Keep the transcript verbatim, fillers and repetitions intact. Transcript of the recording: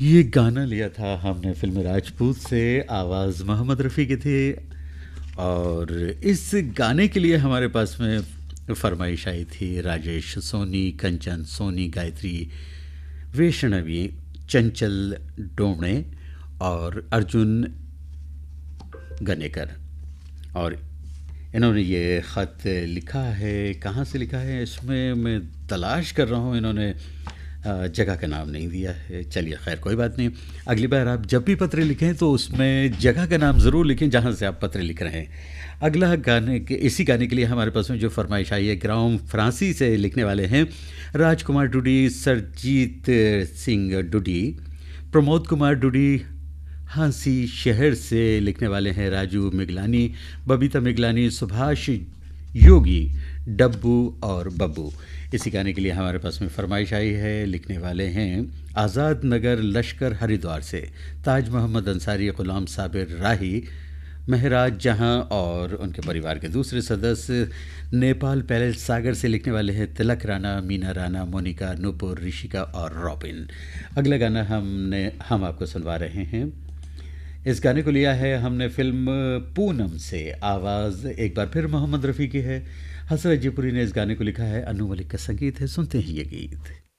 ये गाना लिया था हमने फ़िल्म राजपूत से, आवाज़ मोहम्मद रफ़ी की थी और इस गाने के लिए हमारे पास में फ़रमाइश आई थी राजेश सोनी, कंचन सोनी, गायत्री वैष्णवी, चंचल डोमणे और अर्जुन गनेकर। और इन्होंने ये ख़त लिखा है, कहाँ से लिखा है इसमें मैं तलाश कर रहा हूँ। इन्होंने अ, जगह का नाम नहीं दिया है। चलिए खैर कोई बात नहीं। अगली बार आप जब भी पत्र लिखें तो उसमें जगह का नाम ज़रूर लिखें जहाँ से आप पत्र लिख रहे हैं। अगला गाने के इसी गाने के लिए हमारे पास में जो फरमाइश आई है ग्राम फ्रांसी से लिखने वाले हैं राजकुमार डुडी, सरजीत सिंह डुडी, प्रमोद कुमार डुडी, हांसी शहर से लिखने वाले हैं राजू मिगलानी, बबीता मिगलानी, सुभाष योगी, डब्बू और बब्बू। इसी गाने के लिए हमारे पास में फरमाइश आई है, लिखने वाले हैं आज़ाद नगर लश्कर हरिद्वार से ताज मोहम्मद अंसारी, ग़ुलाम साबिर राही, महराज जहां और उनके परिवार के दूसरे सदस्य। नेपाल पैलेस सागर से लिखने वाले हैं तिलक राणा, मीना राणा, मोनिका, नूपुर, ऋषिका और रॉबिन। अगला गाना हमने हम आपको सुनवा रहे हैं। इस गाने को लिया है हमने फ़िल्म पूनम से, आवाज़ एक बार फिर मोहम्मद रफ़ी की है। हसरत जयपुरी ने इस गाने को लिखा है, अनु मलिक का संगीत है। सुनते हैं ये गीत।